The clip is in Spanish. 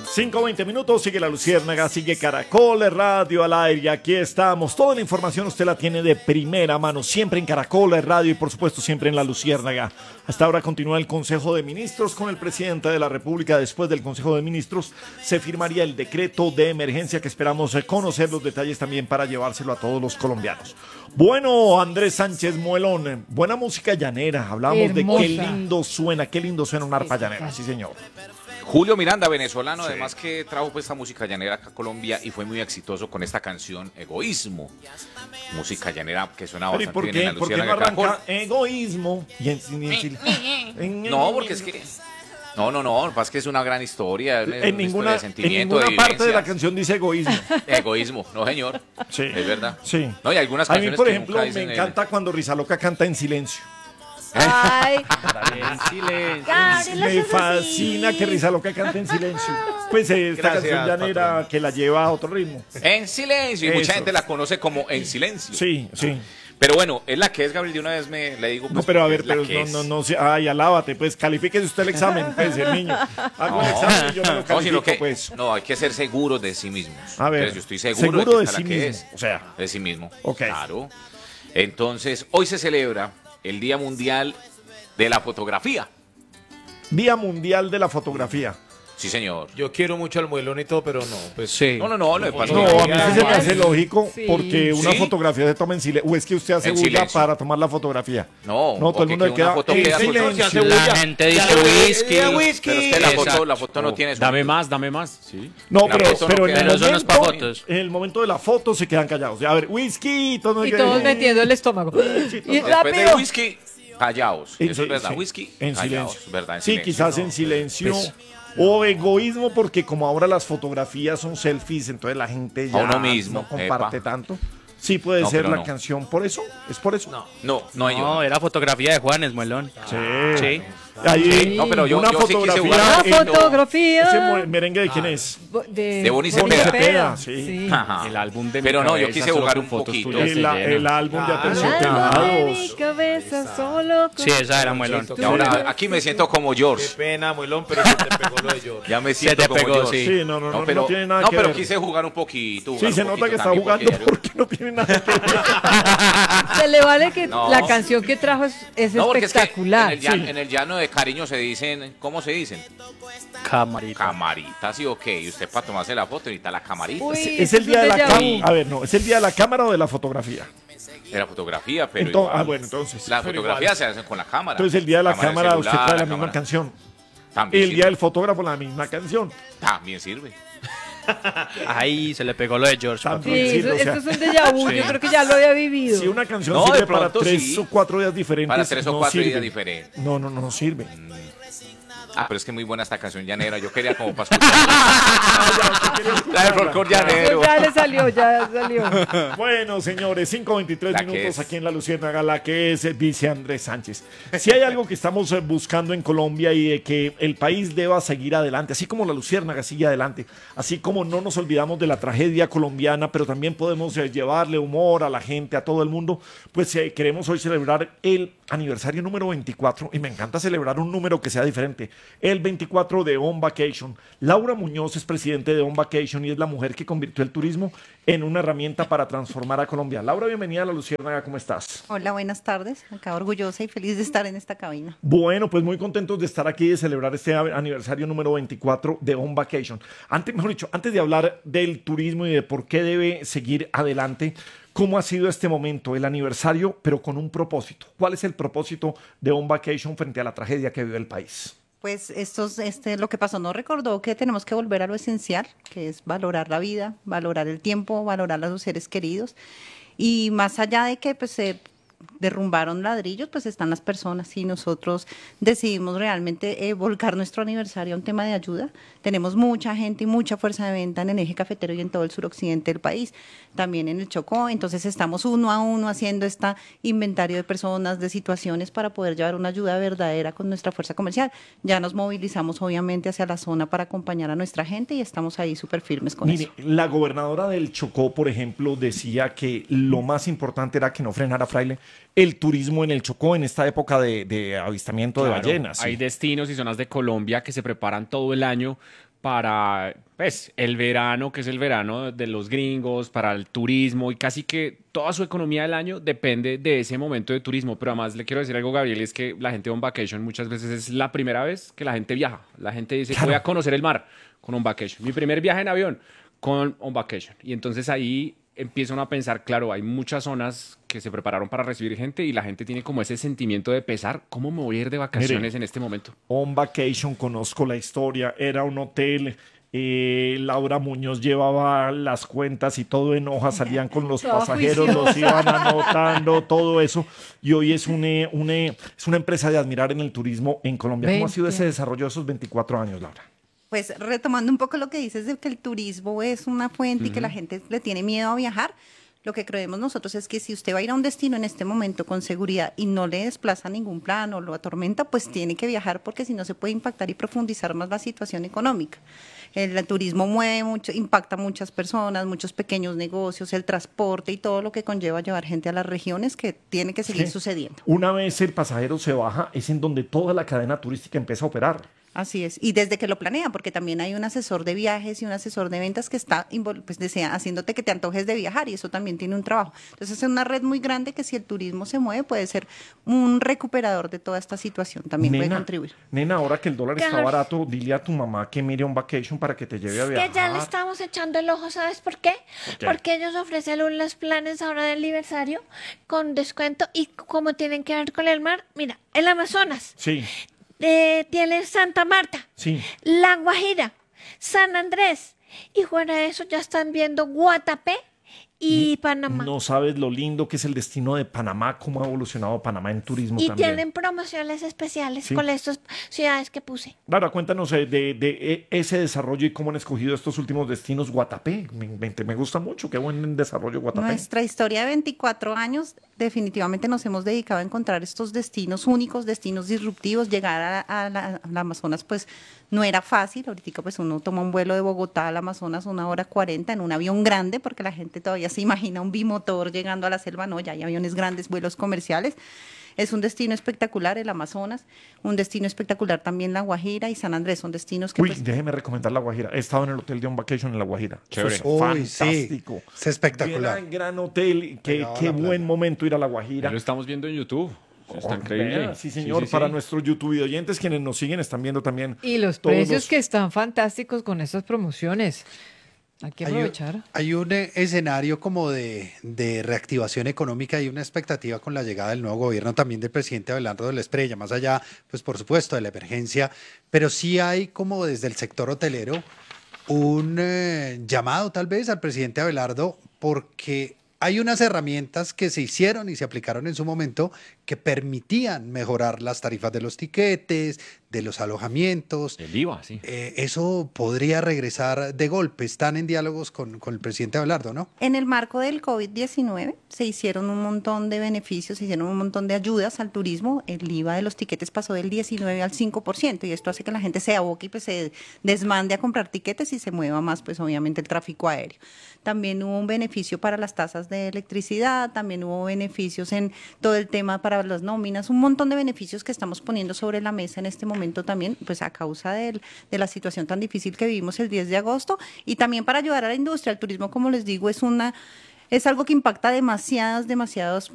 5:20, sigue La Luciérnaga, sigue Caracol Radio al aire y aquí estamos. Toda la información usted la tiene de primera mano, siempre en Caracol Radio y por supuesto siempre en La Luciérnaga. Hasta ahora continúa el Consejo de Ministros con el presidente de la República. Después del Consejo de Ministros se firmaría el decreto de emergencia que esperamos conocer los detalles también para llevárselo a todos los colombianos. Bueno, Andrés Sánchez Muelón, buena música llanera. Hablamos de qué lindo suena una arpa llanera, sí señor. Julio Miranda, venezolano, sí. Además que trajo pues esta música llanera acá a Colombia y fue muy exitoso con esta canción Egoísmo. Música llanera que suena bastante bien en la Luciérnaga. ¿Por qué no arranca Egoísmo? No, porque es que... No, lo que pasa es que es una gran historia. En ninguna parte de la canción dice egoísmo. Egoísmo, no señor. Sí. Es verdad. Sí. No, y algunas canciones a mí, por ejemplo, me encanta cuando Rizaloca canta en silencio. Ay, en silencio. Me fascina que Rizaloca cante en silencio. Pues esta canción llanera patrón, que la lleva a otro ritmo. En silencio. Y mucha gente la conoce como En Silencio. Sí. Pero bueno, es la que es, Gabriel, de una vez le digo. Pues, no, pero a ver, no, ay, alábate, pues, califíquese usted el examen, pues, el niño. Hago el examen y yo me lo califico, pues. No, hay que ser seguros de sí mismos. A ver, entonces, yo estoy seguro de sí mismo. O sea, de sí mismo. Ok. Claro. Entonces, hoy se celebra el Día Mundial de la Fotografía. Día Mundial de la Fotografía. Sí, señor. Yo quiero mucho al Muelón y todo, pero no. Pues sí. No, le pasa. No, a mí sí se me hace lógico porque una fotografía se toma en silencio. O es que usted hace bulla para tomar la fotografía. No, todo el mundo queda en silencio. La gente dice whisky. Pero es que la foto no tiene eso. Dame más. Sí. No, pero en el momento de la foto se quedan callados. A ver, whisky. Y todos metiendo el estómago. Y después de whisky, callados. Eso es verdad. Whisky, en callados. Silencio. ¿Verdad? Sí, quizás en silencio. O egoísmo, porque como ahora las fotografías son selfies, entonces la gente ya uno mismo, no comparte tanto. Sí puede ser la canción, ¿por eso? ¿Es por eso? No, era fotografía de Juanes, Muelón. Sí. Ahí, no, pero una fotografía. Una fotografía. ¿Ese merengue de quién es? De Boni Cepeda. Sí. El álbum de Pero no, yo quise jugar un poquito. El álbum de Aterciopelados. Sí, esa era Muelón. Y ahora aquí me siento como George. Qué pena, Muelón, pero se te pegó lo de George. Ya me siento como George. Sí, no tiene nada que ver. No, pero quise jugar un poquito. Sí, se nota que está jugando porque no tiene nada que ver. Se le vale que la canción que trajo es espectacular. En el llano de cariño se dicen, ¿cómo se dicen? Camarita, sí, ok. Y usted para tomarse la foto necesita la camarita. Es el día de la cámara. A ver, no, ¿es el día de la cámara o de la fotografía? De la fotografía, pero bueno, entonces. La fotografía se hace con la cámara. Entonces el día de la cámara usted trae la misma canción. También el día del fotógrafo la misma canción. También sirve. Ahí se le pegó lo de George. Esto es un déjà vu, yo creo que ya lo había vivido. Si una canción sirve para 3 o 4 días diferentes, para 3 o 4 días diferentes. No sirve. Pero es que muy buena esta canción llanera. Yo quería como para escuchar. La del folclor llanero. Ya salió. Bueno, señores, 5:23 minutos aquí en La Luciérnaga, la que dice Andrés Sánchez. Si hay algo que estamos buscando en Colombia y de que el país deba seguir adelante, así como La Luciérnaga sigue adelante, así como no nos olvidamos de la tragedia colombiana, pero también podemos llevarle humor a la gente, a todo el mundo, pues queremos hoy celebrar el aniversario número 24 y me encanta celebrar un número que sea diferente. El 24 de On Vacation. Laura Muñoz es presidente de On Vacation y es la mujer que convirtió el turismo en una herramienta para transformar a Colombia. Laura, bienvenida a La Luciérnaga, ¿cómo estás? Hola, buenas tardes. Acá orgullosa y feliz de estar en esta cabina. Bueno, pues muy contentos de estar aquí y de celebrar este aniversario número 24 de On Vacation. Antes de hablar del turismo y de por qué debe seguir adelante, ¿cómo ha sido este momento, el aniversario, pero con un propósito? ¿Cuál es el propósito de On Vacation frente a la tragedia que vive el país? Pues lo que pasó nos recordó que tenemos que volver a lo esencial, que es valorar la vida, valorar el tiempo, valorar a los seres queridos. Y más allá de que pues, se derrumbaron ladrillos, pues están las personas y nosotros decidimos realmente volcar nuestro aniversario a un tema de ayuda. Tenemos mucha gente y mucha fuerza de venta en el eje cafetero y en todo el suroccidente del país, también en el Chocó, entonces estamos uno a uno haciendo este inventario de personas, de situaciones para poder llevar una ayuda verdadera con nuestra fuerza comercial. Ya nos movilizamos obviamente hacia la zona para acompañar a nuestra gente y estamos ahí súper firmes con eso. La gobernadora del Chocó, por ejemplo, decía que lo más importante era que no frenara, Fraile, el turismo en el Chocó en esta época de avistamiento de ballenas. Hay destinos y zonas de Colombia que se preparan todo el año para pues, el verano, que es el verano de los gringos, para el turismo, y casi que toda su economía del año depende de ese momento de turismo. Pero además le quiero decir algo, Gabriel, es que la gente on vacation muchas veces es la primera vez que la gente viaja. La gente dice, voy a conocer el mar con on vacation. Mi primer viaje en avión con on vacation. Y entonces ahí empiezan a pensar, claro, hay muchas zonas que se prepararon para recibir gente y la gente tiene como ese sentimiento de pesar, ¿cómo me voy a ir de vacaciones en este momento? On Vacation, conozco la historia, era un hotel, Laura Muñoz llevaba las cuentas y todo en hojas, salían con los pasajeros, los iban anotando, todo eso, y hoy es una empresa de admirar en el turismo en Colombia. ¿Cómo ha sido ese desarrollo de esos 24 años, Laura? Pues retomando un poco lo que dices de que el turismo es una fuente y que la gente le tiene miedo a viajar, lo que creemos nosotros es que si usted va a ir a un destino en este momento con seguridad y no le desplaza ningún plan o lo atormenta, pues tiene que viajar porque si no se puede impactar y profundizar más la situación económica. El turismo mueve mucho, impacta a muchas personas, muchos pequeños negocios, el transporte y todo lo que conlleva llevar gente a las regiones que tiene que seguir sucediendo. Una vez el pasajero se baja, es en donde toda la cadena turística empieza a operar. Así es, y desde que lo planea, porque también hay un asesor de viajes y un asesor de ventas que está pues, haciéndote que te antojes de viajar y eso también tiene un trabajo. Entonces es una red muy grande que si el turismo se mueve puede ser un recuperador de toda esta situación, también puede contribuir. Nena, ahora que el dólar está barato, dile a tu mamá que mire On Vacation para que te lleve a viajar. Que ya le estamos echando el ojo, ¿sabes por qué? Porque ellos ofrecen los planes ahora de aniversario con descuento y como tienen que ver con el mar, mira, el Amazonas. Sí. Tiene Santa Marta, sí, La Guajira, San Andrés y fuera de eso ya están viendo Guatapé y Panamá. No sabes lo lindo que es el destino de Panamá, cómo ha evolucionado Panamá en turismo y también. Y tienen promociones especiales con estas ciudades que puse. Laura, cuéntanos de ese desarrollo y cómo han escogido estos últimos destinos. Guatapé, me gusta mucho, qué buen desarrollo Guatapé. Nuestra historia de 24 años, definitivamente nos hemos dedicado a encontrar estos destinos únicos, destinos disruptivos. Llegar a la Amazonas pues no era fácil, ahorita pues uno toma un vuelo de Bogotá al Amazonas 1 hora 40 en un avión grande, porque la gente todavía se imagina un bimotor llegando a la selva, no, ya hay aviones grandes, vuelos comerciales. Es un destino espectacular el Amazonas, un destino espectacular también La Guajira y San Andrés, son destinos que... Uy, déjeme recomendar La Guajira, he estado en el hotel de On Vacation en La Guajira. Chévere. Eso es fantástico. Sí, es espectacular. Gran hotel, qué buen momento ir a La Guajira. Lo estamos viendo en YouTube. Está increíble. Sí, señor. Para nuestros YouTube oyentes, quienes nos siguen, están viendo también. Y los precios que están fantásticos con estas promociones. Hay que aprovechar. Hay un escenario como de reactivación económica y una expectativa con la llegada del nuevo gobierno también del presidente Abelardo de la Espriella, más allá, pues por supuesto, de la emergencia, pero sí hay como desde el sector hotelero un llamado tal vez al presidente Abelardo porque hay unas herramientas que se hicieron y se aplicaron en su momento que permitían mejorar las tarifas de los tiquetes, de los alojamientos. El IVA, sí. Eso podría regresar de golpe. Están en diálogos con el presidente Abelardo, ¿no? En el marco del COVID-19 se hicieron un montón de beneficios, se hicieron un montón de ayudas al turismo. El IVA de los tiquetes pasó del 19 al 5% y esto hace que la gente se aboque y pues se desmande a comprar tiquetes y se mueva más, pues obviamente el tráfico aéreo. También hubo un beneficio para las tasas de electricidad, también hubo beneficios en todo el tema para las nóminas, un montón de beneficios que estamos poniendo sobre la mesa en este momento también, pues a causa de la situación tan difícil que vivimos el 10 de agosto y también para ayudar a la industria. El turismo, como les digo, es algo que impacta demasiadas